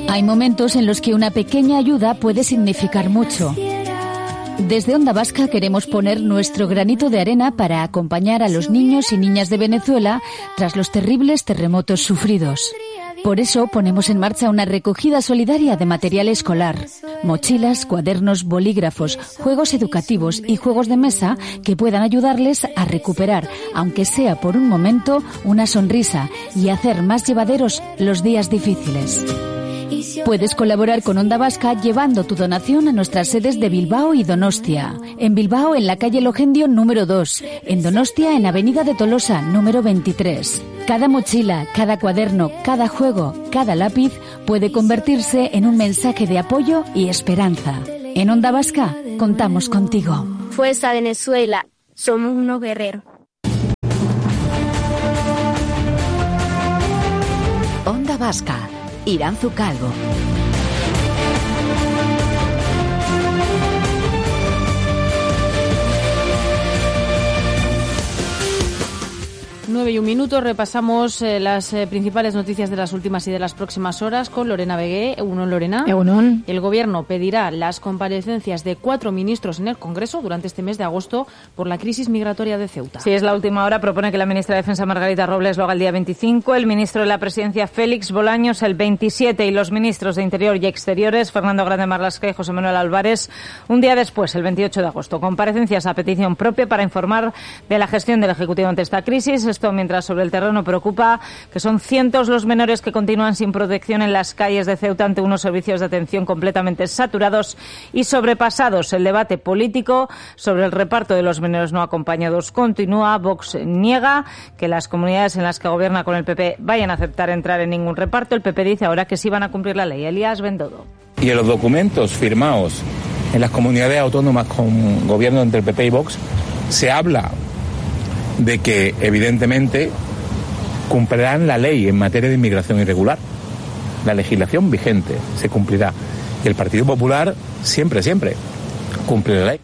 Hay momentos en los que una pequeña ayuda puede significar mucho. Desde Onda Vasca queremos poner nuestro granito de arena para acompañar a los niños y niñas de Venezuela tras los terribles terremotos sufridos. Por eso ponemos en marcha una recogida solidaria de material escolar, mochilas, cuadernos, bolígrafos, juegos educativos y juegos de mesa que puedan ayudarles a recuperar, aunque sea por un momento, una sonrisa y hacer más llevaderos los días difíciles. Puedes colaborar con Onda Vasca llevando tu donación a nuestras sedes de Bilbao y Donostia. En Bilbao, en la calle Logendio número 2. En Donostia, en Avenida de Tolosa número 23. Cada mochila, cada cuaderno, cada juego, cada lápiz puede convertirse en un mensaje de apoyo y esperanza. En Onda Vasca, contamos contigo. Fuerza Venezuela, somos unos guerreros. Onda Vasca. Iranzu Calvo. Nueve y un minuto, repasamos las principales noticias de las últimas y de las próximas horas con Lorena Begué. Egunon, Lorena. Egunon. El Gobierno pedirá las comparecencias de 4 ministros en el Congreso durante este mes de agosto por la crisis migratoria de Ceuta. Sí, es la última hora. Propone que la ministra de Defensa, Margarita Robles, lo haga el día 25, el ministro de la Presidencia, Félix Bolaños, el 27, y los ministros de Interior y Exteriores, Fernando Grande Marlaska y José Manuel Álvarez, un día después, el 28 de agosto. Comparecencias a petición propia para informar de la gestión del Ejecutivo ante esta crisis. Esto mientras sobre el terreno preocupa que son cientos los menores que continúan sin protección en las calles de Ceuta ante unos servicios de atención completamente saturados y sobrepasados. El debate político sobre el reparto de los menores no acompañados continúa. Vox niega que las comunidades en las que gobierna con el PP vayan a aceptar entrar en ningún reparto. El PP dice ahora que sí van a cumplir la ley. Elías Bendodo. Y en los documentos firmados en las comunidades autónomas con gobierno entre el PP y Vox se habla de que evidentemente cumplirán la ley en materia de inmigración irregular. La legislación vigente se cumplirá. Y el Partido Popular siempre cumple la ley.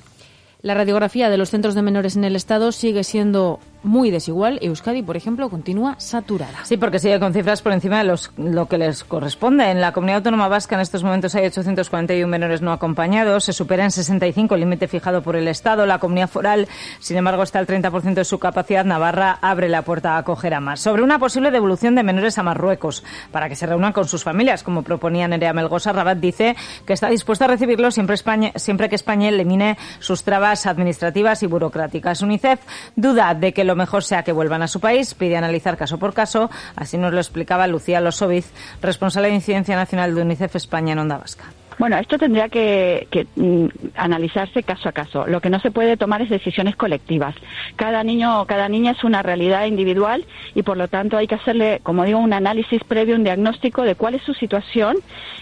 La radiografía de los centros de menores en el Estado sigue siendo muy desigual. Euskadi, por ejemplo, continúa saturada. Sí, porque sigue con cifras por encima de lo que les corresponde. En la Comunidad Autónoma Vasca en estos momentos hay 841 menores no acompañados. Se supera en 65 el límite fijado por el Estado. La Comunidad Foral, sin embargo, está al 30% de su capacidad. Navarra abre la puerta a acoger a más. Sobre una posible devolución de menores a Marruecos para que se reúnan con sus familias, como proponía Nerea Melgosa, Rabat dice que está dispuesta a recibirlos siempre que España elimine sus trabas administrativas y burocráticas. UNICEF duda de que lo mejor sea que vuelvan a su país, pide analizar caso por caso. Así nos lo explicaba Lucía Losoviz, responsable de Incidencia Nacional de UNICEF España en Onda Vasca. Bueno, esto tendría que analizarse caso a caso. Lo que no se puede tomar es decisiones colectivas. Cada niño o cada niña es una realidad individual y, por lo tanto, hay que hacerle, como digo, un análisis previo, un diagnóstico de cuál es su situación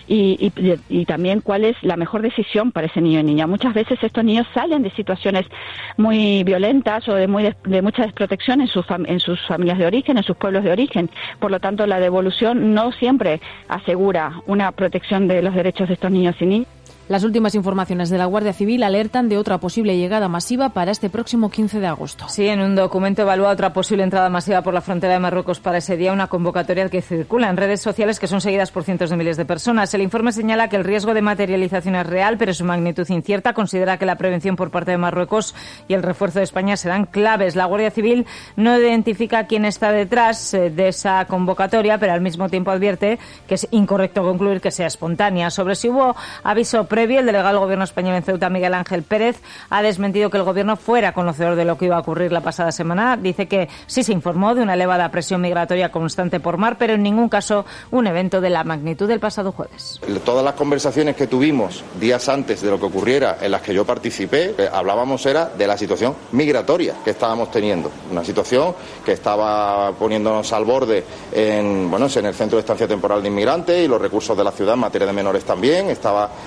y también cuál es la mejor decisión para ese niño y niña. Muchas veces estos niños salen de situaciones muy violentas o de mucha desprotección en sus familias de origen, en sus pueblos de origen. Por lo tanto, la devolución no siempre asegura una protección de los derechos de estos niños y niñas. Las últimas informaciones de la Guardia Civil alertan de otra posible llegada masiva para este próximo 15 de agosto. Sí, en un documento evalúa otra posible entrada masiva por la frontera de Marruecos para ese día, una convocatoria que circula en redes sociales que son seguidas por cientos de miles de personas. El informe señala que el riesgo de materialización es real, pero su magnitud incierta. Considera que la prevención por parte de Marruecos y el refuerzo de España serán claves. La Guardia Civil no identifica quién está detrás de esa convocatoria, pero al mismo tiempo advierte que es incorrecto concluir que sea espontánea. Sobre si hubo aviso previo, el delegado del Gobierno español en Ceuta, Miguel Ángel Pérez, ha desmentido que el Gobierno fuera conocedor de lo que iba a ocurrir la pasada semana. Dice que sí se informó de una elevada presión migratoria constante por mar, pero en ningún caso un evento de la magnitud del pasado jueves. Todas las conversaciones que tuvimos días antes de lo que ocurriera, en las que yo participé, hablábamos era de la situación migratoria que estábamos teniendo. Una situación que estaba poniéndonos al borde en el centro de estancia temporal de inmigrantes y los recursos de la ciudad en materia de menores también. Estábamos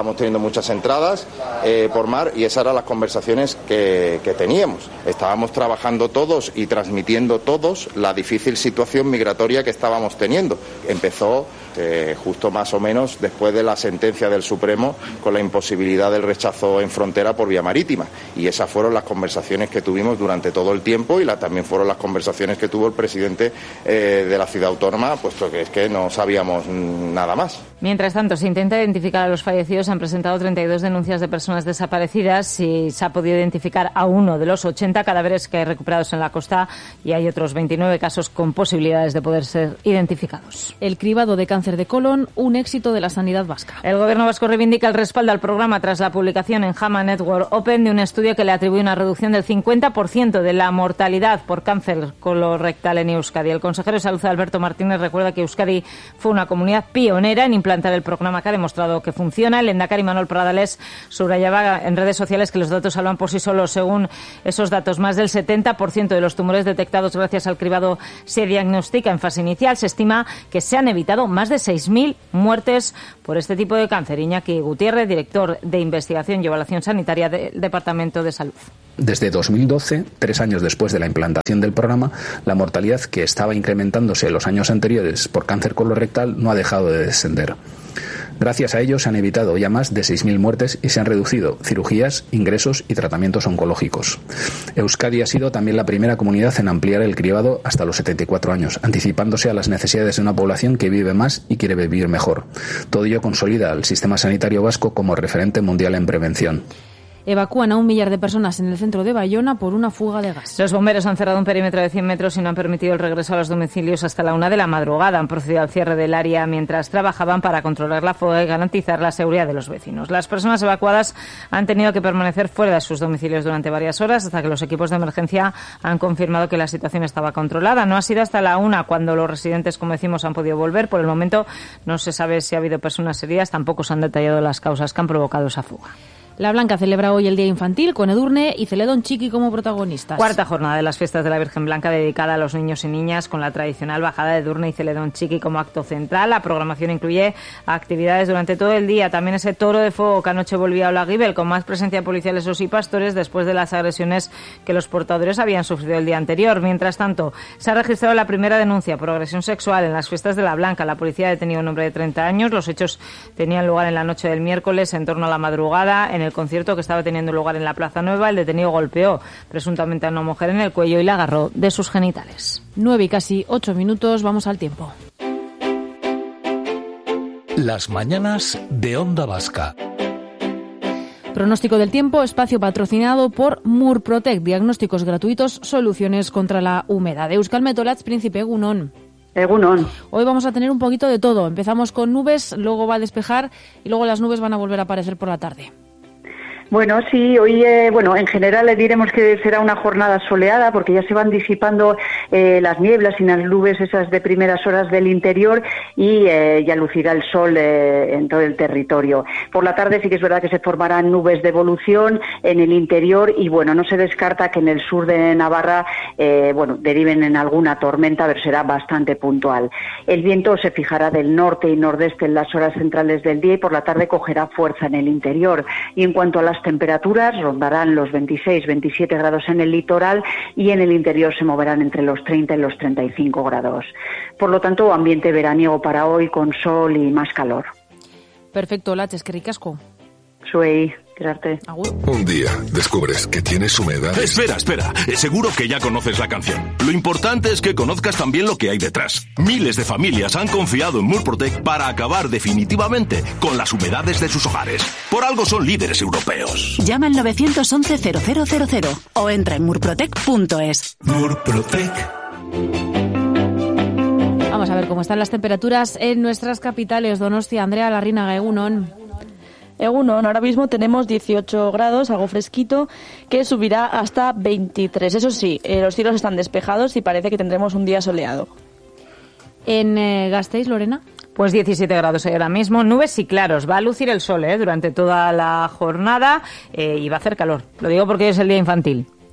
estábamos teniendo muchas entradas por mar y esas eran las conversaciones que teníamos. Estábamos trabajando todos y transmitiendo todos la difícil situación migratoria que estábamos teniendo. Empezó justo más o menos después de la sentencia del Supremo con la imposibilidad del rechazo en frontera por vía marítima, y esas fueron las conversaciones que tuvimos durante todo el tiempo y también fueron las conversaciones que tuvo el presidente de la ciudad autónoma, puesto que es que no sabíamos nada más. Mientras tanto, se intenta identificar a los fallecidos. Se han presentado 32 denuncias de personas desaparecidas y se ha podido identificar a uno de los 80 cadáveres que hay recuperados en la costa, y hay otros 29 casos con posibilidades de poder ser identificados. El cribado de cáncer de colon, un éxito de la sanidad vasca. El gobierno vasco reivindica el respaldo al programa tras la publicación en JAMA Network Open de un estudio que le atribuye una reducción del 50% de la mortalidad por cáncer colorectal en Euskadi. El consejero de Salud, Alberto Martínez, recuerda que Euskadi fue una comunidad pionera en implantar el programa, que ha demostrado que funciona. El lehendakari Manuel Pradales subrayaba en redes sociales que los datos hablan por sí solos. Según esos datos, más del 70% de los tumores detectados gracias al cribado se diagnostica en fase inicial. Se estima que se han evitado más de 6.000 muertes por este tipo de cáncer. Iñaki Gutiérrez, director de Investigación y Evaluación Sanitaria del Departamento de Salud. Desde 2012, 3 años después de la implantación del programa, la mortalidad, que estaba incrementándose en los años anteriores por cáncer colorectal, no ha dejado de descender. Gracias a ello se han evitado ya más de 6.000 muertes y se han reducido cirugías, ingresos y tratamientos oncológicos. Euskadi ha sido también la primera comunidad en ampliar el cribado hasta los 74 años, anticipándose a las necesidades de una población que vive más y quiere vivir mejor. Todo ello consolida al sistema sanitario vasco como referente mundial en prevención. Evacúan a 1 millar de personas en el centro de Bayona por una fuga de gas. Los bomberos han cerrado un perímetro de 100 metros y no han permitido el regreso a los domicilios hasta la 1 de la madrugada. Han procedido al cierre del área mientras trabajaban para controlar la fuga y garantizar la seguridad de los vecinos. Las personas evacuadas han tenido que permanecer fuera de sus domicilios durante varias horas hasta que los equipos de emergencia han confirmado que la situación estaba controlada. No ha sido hasta la 1 cuando los residentes, como decimos, han podido volver. Por el momento no se sabe si ha habido personas heridas, tampoco se han detallado las causas que han provocado esa fuga. La Blanca celebra hoy el Día Infantil con Edurne y Celedón Chiqui como protagonistas. Cuarta jornada de las fiestas de la Virgen Blanca dedicada a los niños y niñas, con la tradicional bajada de Edurne y Celedón Chiqui como acto central. La programación incluye actividades durante todo el día. También ese toro de fuego que anoche volvía a Olaguibel, con más presencia de policiales y pastores después de las agresiones que los portadores habían sufrido el día anterior. Mientras tanto, se ha registrado la primera denuncia por agresión sexual en las fiestas de la Blanca. La policía ha detenido a un hombre de 30 años. Los hechos tenían lugar en la noche del miércoles, en torno a la madrugada, en el concierto que estaba teniendo lugar en la Plaza Nueva. El detenido golpeó presuntamente a una mujer en el cuello y la agarró de sus genitales. 9 y casi 8 minutos, vamos al tiempo. Las mañanas de Onda Vasca. Pronóstico del tiempo, espacio patrocinado por Murprotec, diagnósticos gratuitos, soluciones contra la humedad. Euskalmet Olatz, Príncipe Egunon. Egunon. Hoy vamos a tener un poquito de todo. Empezamos con nubes, luego va a despejar y luego las nubes van a volver a aparecer por la tarde. Bueno, sí, hoy, en general le diremos que será una jornada soleada porque ya se van disipando las nieblas y las nubes esas de primeras horas del interior y ya lucirá el sol en todo el territorio. Por la tarde sí que es verdad que se formarán nubes de evolución en el interior y no se descarta que en el sur de Navarra, deriven en alguna tormenta, pero será bastante puntual. El viento se fijará del norte y nordeste en las horas centrales del día y por la tarde cogerá fuerza en el interior. Y en cuanto a las temperaturas, rondarán los 26-27 grados en el litoral y en el interior se moverán entre los 30 y los 35 grados. Por lo tanto, ambiente veraniego para hoy con sol y más calor. Perfecto, Olatz, eskerrik asko. Zuei, quedarte. Un día descubres que tienes humedad. Espera. Seguro que ya conoces la canción. Lo importante es que conozcas también lo que hay detrás. Miles de familias han confiado en Murprotec para acabar definitivamente con las humedades de sus hogares. Por algo son líderes europeos. Llama al 911-0000 o entra en murprotec.es. Murprotec. Vamos a ver cómo están las temperaturas en nuestras capitales. Donostia, Andrea Larrinaga, Egunon. Egunon, ahora mismo tenemos 18 grados, algo fresquito, que subirá hasta 23. Eso sí, los cielos están despejados y parece que tendremos un día soleado. ¿En Gasteiz, Lorena? Pues 17 grados ahora mismo, nubes y claros. Va a lucir el sol durante toda la jornada y va a hacer calor. Lo digo porque es el día infantil.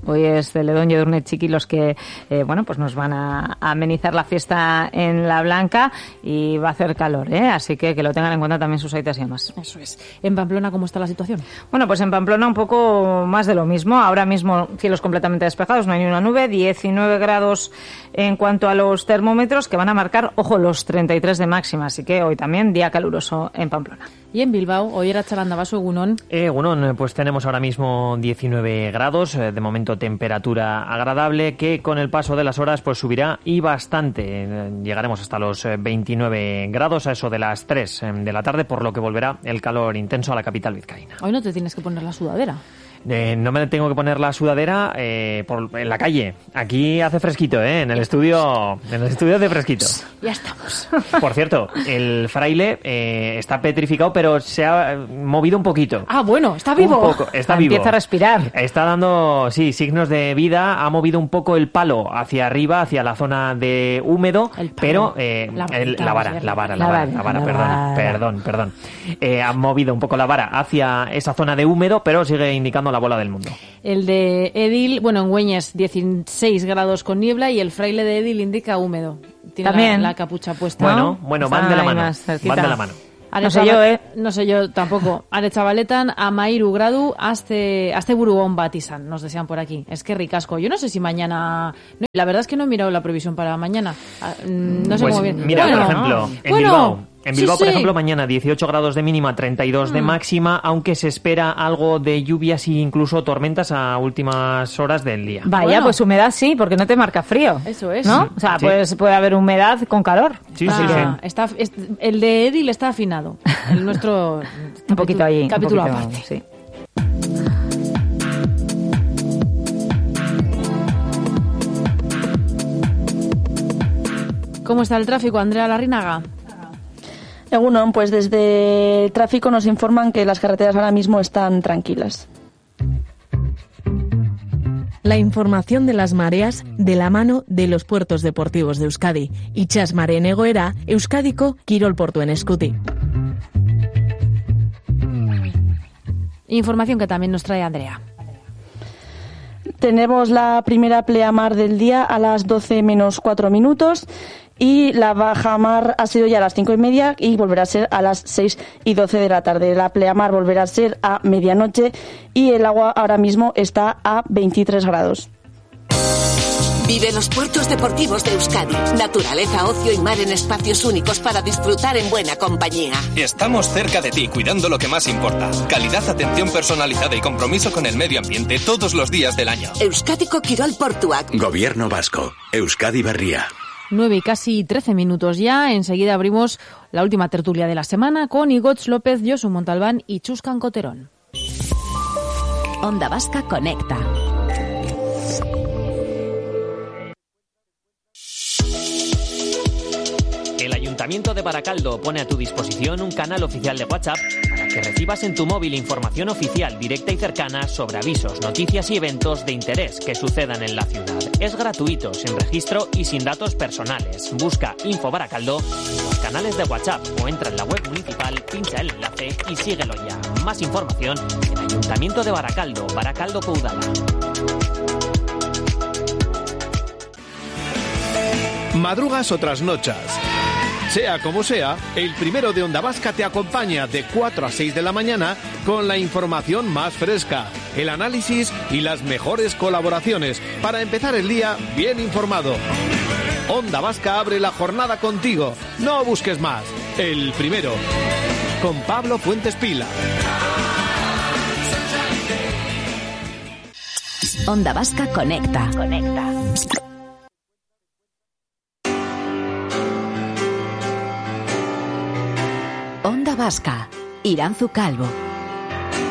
Hoy es Celedón y Edurne Chiqui los que, pues nos van a amenizar la fiesta en La Blanca y va a hacer calor, así que lo tengan en cuenta también sus aitas y amas. Eso es. ¿En Pamplona cómo está la situación? Bueno, pues en Pamplona un poco más de lo mismo. Ahora mismo cielos completamente despejados, no hay ni una nube, 19 grados en cuanto a los termómetros que van a marcar, ojo, los 33 de máxima, así que hoy también día caluroso en Pamplona. Y en Bilbao, hoy era Chalandabaso, Egunon. Egunon, pues tenemos ahora mismo 19 grados, de momento temperatura agradable, que con el paso de las horas pues subirá y bastante. Llegaremos hasta los 29 grados a eso de las 3 de la tarde, por lo que volverá el calor intenso a la capital vizcaína. Hoy no te tienes que poner la sudadera. No me tengo que poner la sudadera en la calle. Aquí hace fresquito, en el estudio hace fresquito. Ya estamos. Por cierto, el fraile está petrificado, pero se ha movido un poquito. Ah, bueno, está vivo. Un poco, está vivo. Empieza a respirar. Está dando, signos de vida. Ha movido un poco el palo hacia arriba, hacia la zona de húmedo, pero la vara, perdón. Ha movido un poco la vara hacia esa zona de húmedo, pero sigue indicando la bola del mundo. El de Edil, en Güeñes 16 grados con niebla y el fraile de Edil indica húmedo. Tiene también la capucha puesta. Bueno, van de la mano. No sé yo, No sé yo tampoco. Are Chavaletan, Amairu gradu, hasta Burugón Batizan, nos desean por aquí. Es que ricasco. Yo no sé si mañana... No, la verdad es que no he mirado la previsión para mañana. No sé pues cómo bien. Mira, por ejemplo, en Bilbao. En Bilbao, sí. Por ejemplo, mañana 18 grados de mínima, 32 de máxima, aunque se espera algo de lluvias e incluso tormentas a últimas horas del día. Vaya, pues humedad sí, porque no te marca frío. Eso es. ¿No? O sea, Sí. pues puede haber humedad con calor. Sí. El de Edil está afinado. El nuestro... un poquito ahí. Capítulo un poquito, aparte. Sí. ¿Cómo está el tráfico, Andrea Larrinaga? Egunon, pues desde el tráfico nos informan que las carreteras ahora mismo están tranquilas. La información de las mareas de la mano de los puertos deportivos de Euskadi. Itxas mareen egoera, Euskadiko kirol portuen eskuti. Información que también nos trae Andrea. Tenemos la primera pleamar del día a las 12 menos 4 minutos y la bajamar ha sido ya a las 5:30 y volverá a ser a las 6:12 de la tarde. La pleamar volverá a ser a medianoche y el agua ahora mismo está a 23 grados. Vive los puertos deportivos de Euskadi. Naturaleza, ocio y mar en espacios únicos para disfrutar en buena compañía. Estamos cerca de ti, cuidando lo que más importa. Calidad, atención personalizada y compromiso con el medio ambiente todos los días del año. Euskadiko Kirol Portuak. Gobierno vasco. Euskadi Berria. 9 y casi 13 minutos ya. Enseguida abrimos la última tertulia de la semana con Igoitz López, Josu Montalbán y Chuscan Coterón. Onda Vasca Conecta. El Ayuntamiento de Baracaldo pone a tu disposición un canal oficial de WhatsApp para que recibas en tu móvil información oficial, directa y cercana sobre avisos, noticias y eventos de interés que sucedan en la ciudad. Es gratuito, sin registro y sin datos personales. Busca Info Baracaldo en los canales de WhatsApp o entra en la web municipal, pincha el enlace y síguelo ya. Más información en Ayuntamiento de Baracaldo, Baracaldo Coudala. Madrugas o trasnochas. Sea como sea, el primero de Onda Vasca te acompaña de 4 a 6 de la mañana con la información más fresca, el análisis y las mejores colaboraciones para empezar el día bien informado. Onda Vasca abre la jornada contigo. No busques más. El primero. Con Pablo Fuentes Pila. Onda Vasca Conecta. Onda Vasca, Iranzu Calvo.